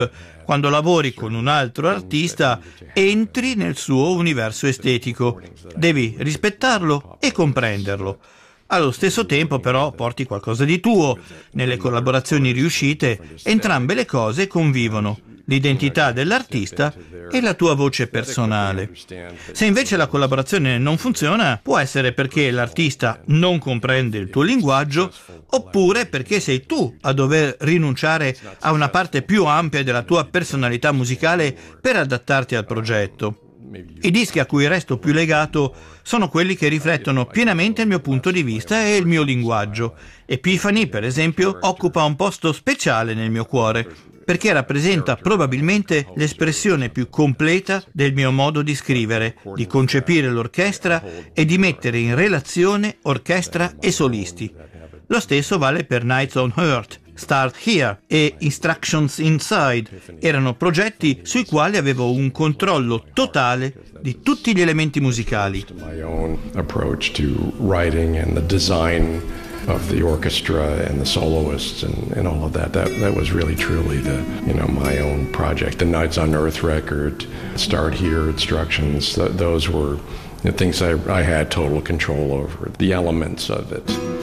Quando lavori con un altro artista, entri nel suo universo estetico. Devi rispettarlo e comprenderlo. Allo stesso tempo, però, porti qualcosa di tuo. Nelle collaborazioni riuscite, entrambe le cose convivono. L'identità dell'artista e la tua voce personale. Se invece la collaborazione non funziona, può essere perché l'artista non comprende il tuo linguaggio, oppure perché sei tu a dover rinunciare a una parte più ampia della tua personalità musicale per adattarti al progetto. I dischi a cui resto più legato sono quelli che riflettono pienamente il mio punto di vista e il mio linguaggio. Epiphany, per esempio, occupa un posto speciale nel mio cuore, perché rappresenta probabilmente l'espressione più completa del mio modo di scrivere, di concepire l'orchestra e di mettere in relazione orchestra e solisti. Lo stesso vale per Nights on Earth, Start Here e Instructions Inside. Erano progetti sui quali avevo un controllo totale di tutti gli elementi musicali. My own approach to writing and the design of the orchestra and the soloists and all of that. That was really truly my own project. The Nights on Earth record, Start Here, Instructions, those were things I had total control over, the elements of it.